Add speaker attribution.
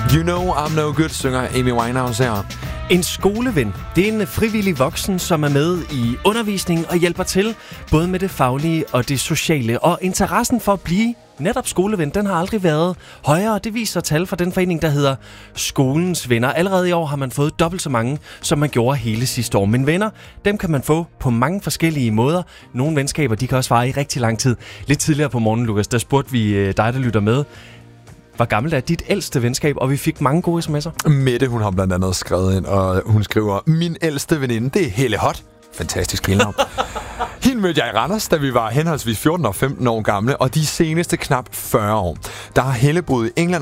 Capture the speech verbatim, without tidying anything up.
Speaker 1: You know I'm no good, synger Amy Winehouse her.
Speaker 2: En skoleven, det er en frivillig voksen, som er med i undervisningen og hjælper til, både med det faglige og det sociale. Og interessen for at blive netop skoleven, den har aldrig været højere. Det viser tal fra den forening, der hedder Skolens Venner. Allerede i år har man fået dobbelt så mange, som man gjorde hele sidste år. Men venner, dem kan man få på mange forskellige måder. Nogle venskaber, de kan også vare i rigtig lang tid. Lidt tidligere på morgenen, Lukas, der spurgte vi dig, der lytter med, hvor gammelt er dit ældste venskab, og vi fik mange gode sms'er.
Speaker 1: Mette, hun har blandt andet skrevet ind, og hun skriver, min ældste veninde, det er Helle Hot. Fantastisk kildnavn. Hende mødte jeg i Randers, da vi var henholdsvis fjorten og femten år gamle, og de seneste knap fyrre år. Der har Helle boet i England